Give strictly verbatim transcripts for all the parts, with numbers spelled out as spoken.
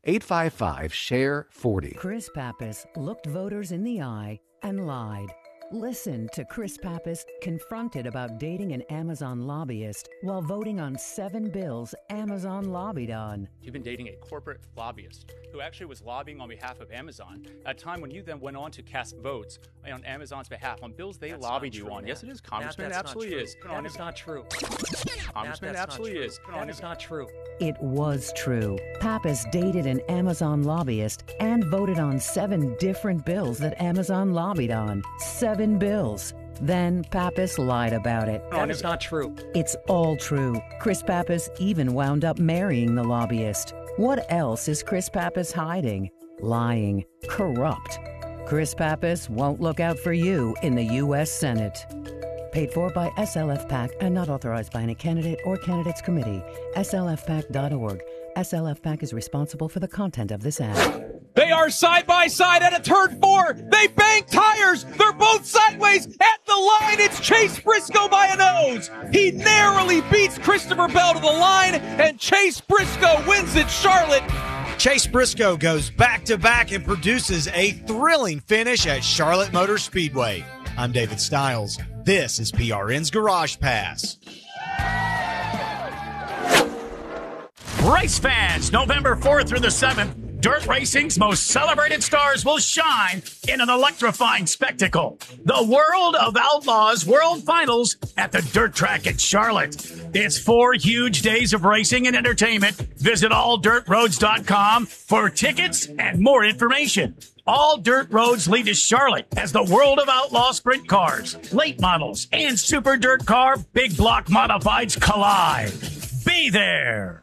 eight five five, share forty. Chris Pappas looked voters in the eye and lied. Listen to Chris Pappas confronted about dating an Amazon lobbyist while voting on seven bills Amazon lobbied on. You've been dating a corporate lobbyist who actually was lobbying on behalf of Amazon at a time when you then went on to cast votes on Amazon's behalf on bills they That's lobbied not you true, on. Matt. Yes, it is, Congressman. Matt, It absolutely not is. true. That is not true. Congressman, it Matt, absolutely not is. Come That on, is not true. It was true. Pappas dated an Amazon lobbyist and voted on seven different bills that Amazon lobbied on. Seven bills. Then Pappas lied about it. That is not true. It's all true. Chris Pappas even wound up marrying the lobbyist. What else is Chris Pappas hiding? Lying. Corrupt. Chris Pappas won't look out for you in the U S Senate. Paid for by S L F PAC and not authorized by any candidate or candidates committee. S L F pac dot org. S L F PAC is responsible for the content of this ad. They are side by side at a turn four. They bang tires. They're both sideways at the line. It's Chase Briscoe by a nose. He narrowly beats Christopher Bell to the line, and Chase Briscoe wins at Charlotte. Chase Briscoe goes back-to-back and produces a thrilling finish at Charlotte Motor Speedway. I'm David Stiles. This is P R N's Garage Pass. Race fans, November fourth through the seventh, dirt racing's most celebrated stars will shine in an electrifying spectacle. The World of Outlaws World Finals at the Dirt Track at Charlotte. It's four huge days of racing and entertainment. Visit all dirt roads dot com for tickets and more information. All dirt roads lead to Charlotte as the World of Outlaw sprint cars, late models, and super dirt car big block modifieds collide. Be there.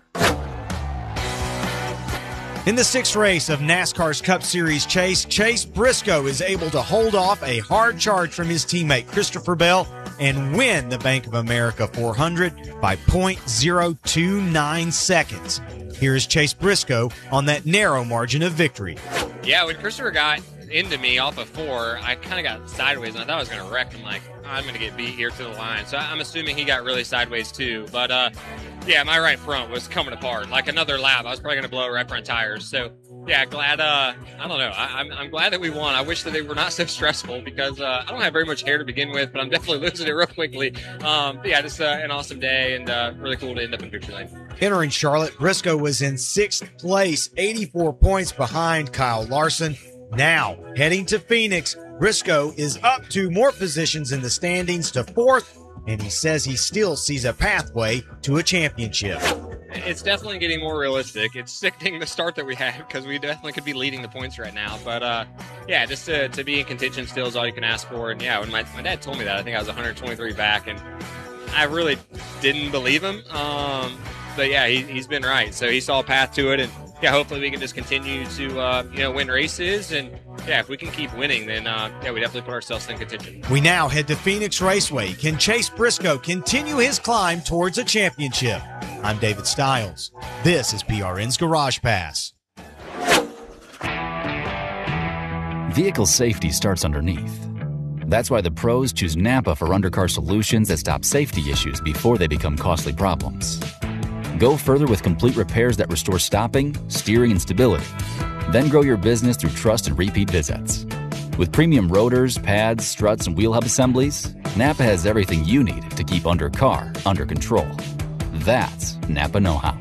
In the sixth race of NASCAR's Cup Series chase, Chase Briscoe is able to hold off a hard charge from his teammate Christopher Bell and win the Bank of America four hundred by point zero two nine seconds. Here is Chase Briscoe on that narrow margin of victory. Yeah, when Christopher got into me off of four, I kind of got sideways, and I thought I was going to wreck. I'm like, I'm going to get beat here to the line. So I'm assuming he got really sideways too. But, uh, yeah, my right front was coming apart. Like another lap, I was probably going to blow right front tires. So, yeah, glad, uh, I don't know. I, I'm, I'm glad that we won. I wish that they were not so stressful because uh, I don't have very much hair to begin with, but I'm definitely losing it real quickly. Um, but, yeah, just uh, an awesome day and uh, really cool to end up in victory lane. Entering Charlotte, Briscoe was in sixth place, eighty-four points behind Kyle Larson. Now, heading to Phoenix, Briscoe is up two more positions in the standings to fourth, and he says he still sees a pathway to a championship. It's definitely getting more realistic. It's sickening the start that we have because we definitely could be leading the points right now. But, uh, yeah, just to, to be in contention still is all you can ask for. And, yeah, when my, my dad told me that, I think I was one hundred twenty-three back, and I really didn't believe him. Um, but, yeah, he, he's been right. So he saw a path to it, and, yeah, hopefully we can just continue to, uh, you know, win races. And, yeah, if we can keep winning, then, uh, yeah, we definitely put ourselves in contention. We now head to Phoenix Raceway. Can Chase Briscoe continue his climb towards a championship? I'm David Stiles. This is P R N's Garage Pass. Vehicle safety starts underneath. That's why the pros choose Napa for undercar solutions that stop safety issues before they become costly problems. Go further with complete repairs that restore stopping, steering, and stability. Then grow your business through trust and repeat visits. With premium rotors, pads, struts, and wheel hub assemblies, Napa has everything you need to keep undercar under control. That's Napa know-how.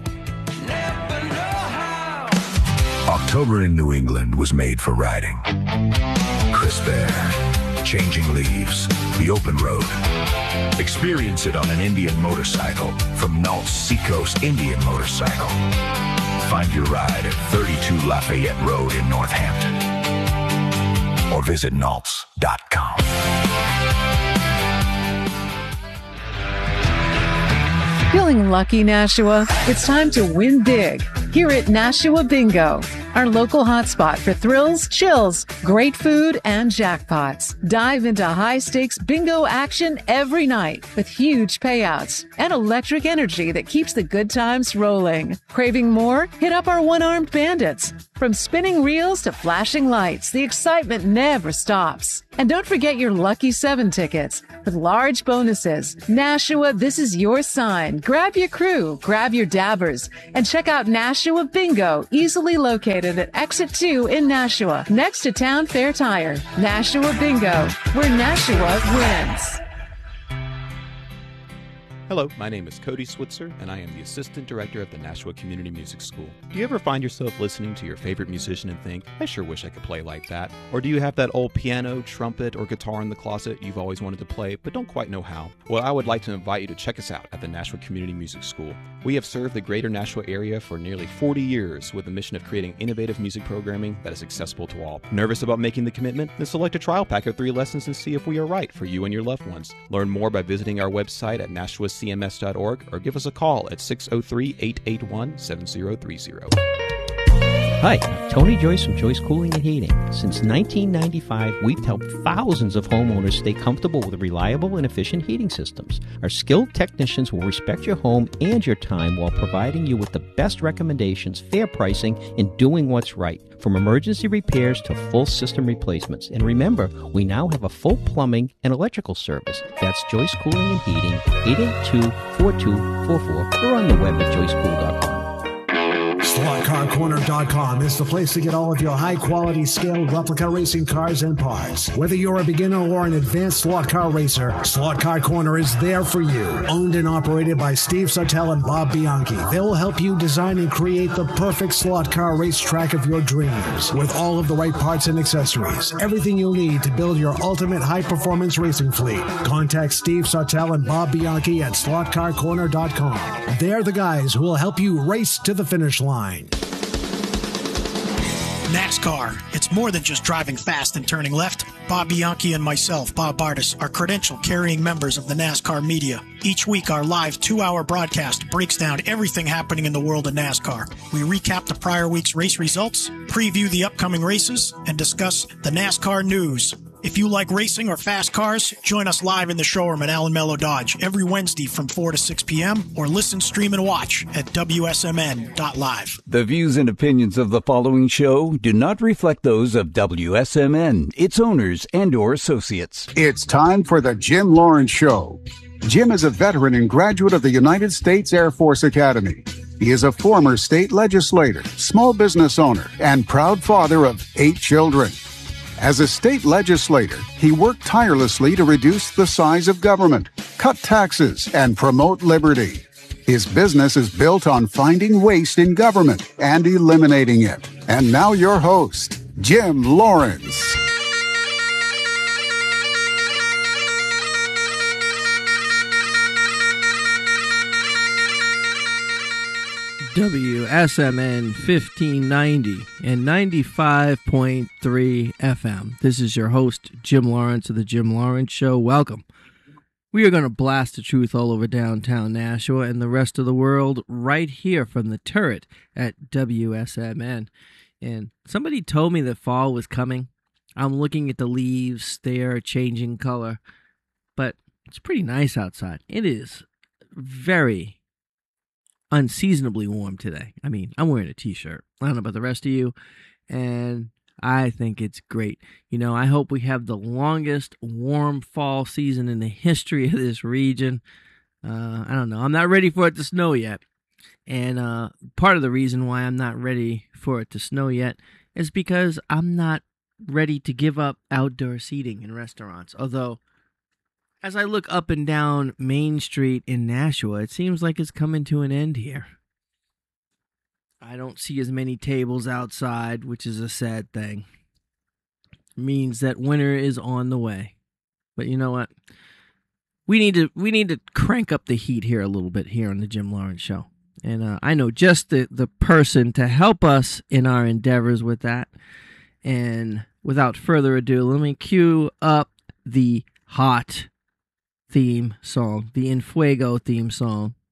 October in New England was made for riding. Crisp air, changing leaves, the open road. Experience it on an Indian motorcycle from Nault's Seacoast Indian Motorcycle. Find your ride at thirty-two Lafayette Road in Northampton. Or visit naults dot com. Feeling lucky, Nashua? It's time to win big here at Nashua Bingo, our local hotspot for thrills, chills, great food, and jackpots. Dive into high-stakes bingo action every night with huge payouts and electric energy that keeps the good times rolling. Craving more? Hit up our one-armed bandits. From spinning reels to flashing lights, the excitement never stops. And don't forget your Lucky seven tickets. With large bonuses, Nashua, this is your sign. Grab your crew, grab your dabbers, and check out Nashua Bingo, easily located at Exit two in Nashua, next to Town Fair Tire. Nashua Bingo, where Nashua wins. Hello, my name is Cody Switzer, and I am the Assistant Director of the Nashua Community Music School. Do you ever find yourself listening to your favorite musician and think, I sure wish I could play like that? Or do you have that old piano, trumpet, or guitar in the closet you've always wanted to play, but don't quite know how? Well, I would like to invite you to check us out at the Nashua Community Music School. We have served the greater Nashua area for nearly forty years with the mission of creating innovative music programming that is accessible to all. Nervous about making the commitment? Then select a trial pack of three lessons and see if we are right for you and your loved ones. Learn more by visiting our website at nashua c m s dot org or give us a call at six oh three, eight eight one, seven oh three oh. Hi, I'm Tony Joyce from Joyce Cooling and Heating. Since nineteen ninety-five, we've helped thousands of homeowners stay comfortable with reliable and efficient heating systems. Our skilled technicians will respect your home and your time while providing you with the best recommendations, fair pricing, and doing what's right. From emergency repairs to full system replacements. And remember, we now have a full plumbing and electrical service. That's Joyce Cooling and Heating, eight eight two, four two four four, or on the web at joyce cool dot com. slot car corner dot com is the place to get all of your high-quality scaled replica racing cars and parts. Whether you're a beginner or an advanced slot car racer, Slot Car Corner is there for you. Owned and operated by Steve Sartell and Bob Bianchi, they'll help you design and create the perfect slot car racetrack of your dreams. With all of the right parts and accessories, everything you'll need to build your ultimate high-performance racing fleet. Contact Steve Sartell and Bob Bianchi at slot car corner dot com. They're the guys who will help you race to the finish line. NASCAR. It's more than just driving fast and turning left. Bob Bianchi and myself, Bob Bartis, are credential-carrying members of the NASCAR media. Each week, our live two-hour broadcast breaks down everything happening in the world of NASCAR. We recap the prior week's race results, preview the upcoming races, and discuss the NASCAR news. If you like racing or fast cars, join us live in the showroom at Allen Mello Dodge every Wednesday from four to six p.m. or listen, stream, and watch at W S M N dot live. The views and opinions of the following show do not reflect those of W S M N, its owners, and or associates. It's time for the Jim Lawrence Show. Jim is a veteran and graduate of the United States Air Force Academy. He is a former state legislator, small business owner, and proud father of eight children. As a state legislator, he worked tirelessly to reduce the size of government, cut taxes, and promote liberty. His business is built on finding waste in government and eliminating it. And now your host, Jim Lawrence. W S M N fifteen ninety and ninety-five point three F M. This is your host, Jim Lawrence of The Jim Lawrence Show. Welcome. We are going to blast the truth all over downtown Nashua and the rest of the world right here from the turret at W S M N. And somebody told me that fall was coming. I'm looking at the leaves. They are changing color. But it's pretty nice outside. It is very unseasonably warm today. I mean, I'm wearing a t-shirt. I don't know about the rest of you, and I think it's great. You know, I hope we have the longest warm fall season in the history of this region. Uh, I don't know. I'm not ready for it to snow yet, and uh, part of the reason why I'm not ready for it to snow yet is because I'm not ready to give up outdoor seating in restaurants, although as I look up and down Main Street in Nashua, it seems like it's coming to an end here. I don't see as many tables outside, which is a sad thing. It means that winter is on the way. But you know what? We need to we need to crank up the heat here a little bit here on the Jim Lawrence Show. And uh, I know just the, the person to help us in our endeavors with that. And without further ado, let me cue up the hot theme song, the En Fuego theme song